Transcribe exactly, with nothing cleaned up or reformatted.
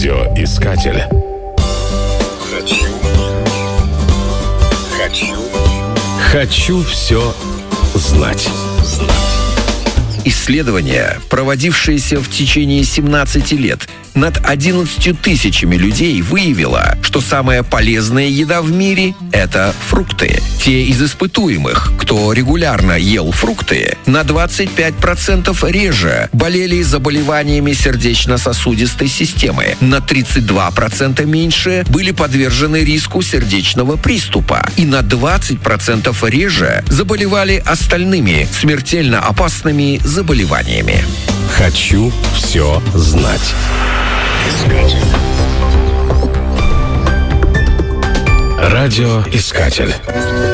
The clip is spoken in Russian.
Радиоискатель. Хочу. Хочу. Хочу все знать. Исследование, проводившееся в течение семнадцати лет над одиннадцатью тысячами людей, выявило, что самая полезная еда в мире – это фрукты. Те из испытуемых, кто регулярно ел фрукты, на двадцать пять процентов реже болели заболеваниями сердечно-сосудистой системы, на тридцать два процента меньше были подвержены риску сердечного приступа и на двадцать процентов реже заболевали остальными смертельно опасными заболеваниями. Хочу все знать. Радиоискатель.